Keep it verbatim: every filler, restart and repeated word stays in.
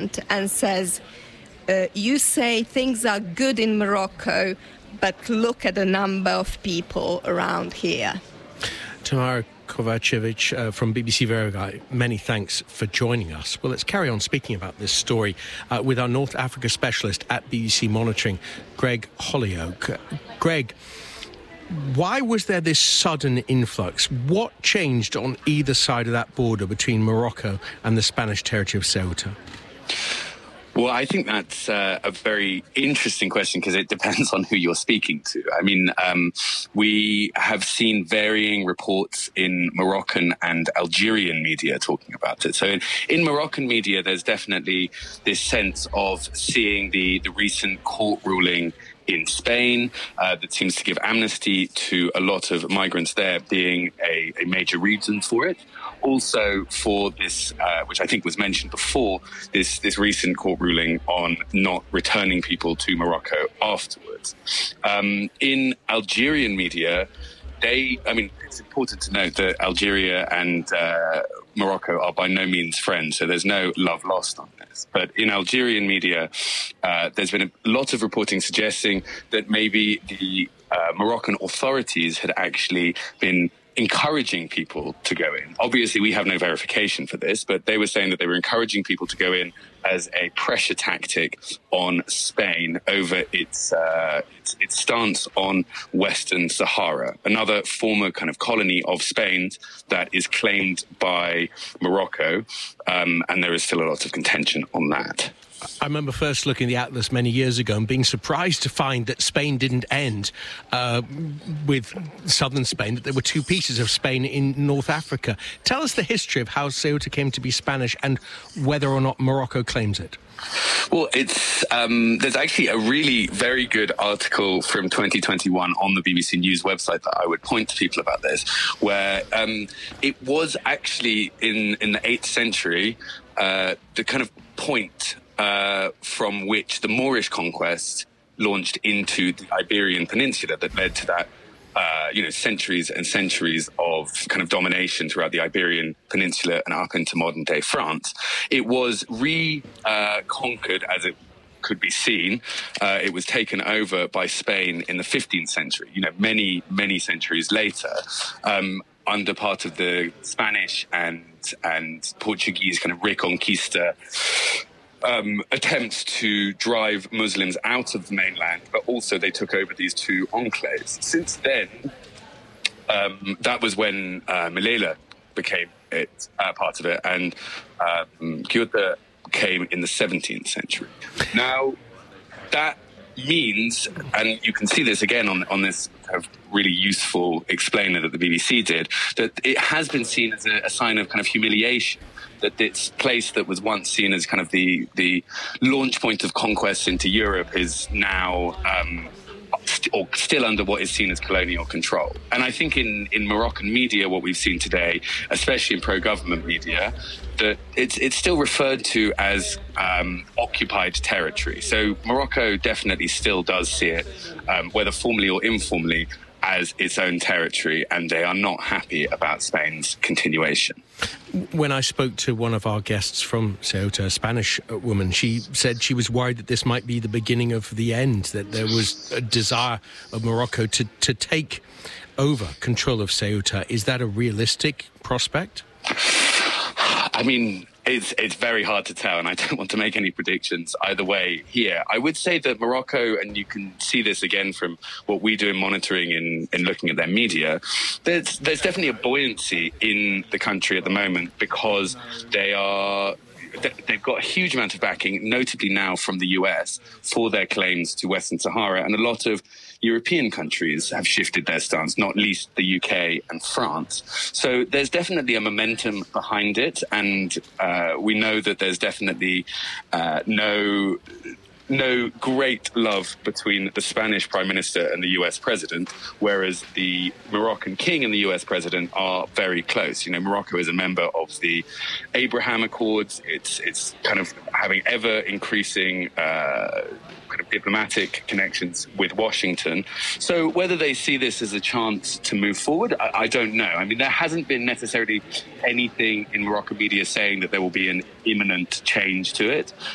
statement and says, uh, you say things are good in Morocco, but look at the number of people around here. Tamara Kovacevic uh, from B B C Verify, many thanks for joining us. Well, let's carry on speaking about this story uh, with our North Africa specialist at B B C Monitoring, Greg Hollyoak. Uh, Greg, why was there this sudden influx? What changed on either side of that border between Morocco and the Spanish territory of Ceuta? Well, I think that's uh, a very interesting question because it depends on who you're speaking to. I mean, um, we have seen varying reports in Moroccan and Algerian media talking about it. So in, in Moroccan media, there's definitely this sense of seeing the, the recent court ruling in Spain uh, that seems to give amnesty to a lot of migrants there being a, a major reason for it. Also for this, uh, which I think was mentioned before, this, this recent court ruling on not returning people to Morocco afterwards. Um, in Algerian media, they, I mean, it's important to note that Algeria and uh, Morocco are by no means friends, so there's no love lost on this. But in Algerian media, uh, there's been a lot of reporting suggesting that maybe the uh, Moroccan authorities had actually been encouraging people to go in. Obviously, we have no verification for this, but they were saying that they were encouraging people to go in as a pressure tactic on Spain over its, uh, its, its stance on Western Sahara, another former kind of colony of Spain that is claimed by Morocco, um, and there is still a lot of contention on that. I remember first looking at the atlas many years ago and being surprised to find that Spain didn't end uh, with southern Spain, that there were two pieces of Spain in North Africa. Tell us the history of how Ceuta came to be Spanish and whether or not Morocco claims it. Well, it's um, there's actually a really very good article from twenty twenty-one on the B B C News website that I would point to people about this, where um, it was actually in, in the eighth century, uh, the kind of point Uh, from which the Moorish conquest launched into the Iberian Peninsula that led to that, uh, you know, centuries and centuries of kind of domination throughout the Iberian Peninsula and up into modern-day France. It was re-conquered, uh, as it could be seen. Uh, it was taken over by Spain in the fifteenth century, you know, many, many centuries later, um, under part of the Spanish and, and Portuguese kind of Reconquista Um, attempts to drive Muslims out of the mainland, but also they took over these two enclaves. Since then, um, that was when uh, Melilla became it, uh, part of it, and um, Ceuta came in the seventeenth century. Now, that means, and you can see this again on, on this kind of really useful explainer that the B B C did, that it has been seen as a, a sign of kind of humiliation, that this place that was once seen as kind of the, the launch point of conquest into Europe is now um, st- or still under what is seen as colonial control. And I think in, in Moroccan media, what we've seen today, especially in pro-government media, that it's, it's still referred to as um, occupied territory. So Morocco definitely still does see it, um, whether formally or informally, as its own territory, and they are not happy about Spain's continuation. When I spoke to one of our guests from Ceuta, a Spanish woman, she said she was worried that this might be the beginning of the end, that there was a desire of Morocco to, to take over control of Ceuta. Is that a realistic prospect? I mean, it's it's very hard to tell, and I don't want to make any predictions either way here. I would say that Morocco, and you can see this again from what we do in monitoring and in, in looking at their media, there's there's definitely a buoyancy in the country at the moment because they are they've got a huge amount of backing, notably now from the U S, for their claims to Western Sahara, and a lot of European countries have shifted their stance, not least the U K and France. So there's definitely a momentum behind it, and uh, we know that there's definitely uh, no no great love between the Spanish Prime Minister and the U S President, whereas the Moroccan King and the U S President are very close. You know, Morocco is a member of the Abraham Accords. It's it's kind of having ever increasing uh, kind of diplomatic connections with Washington. So whether they see this as a chance to move forward, I, I don't know. I mean, there hasn't been necessarily anything in Moroccan media saying that there will be an imminent change to it.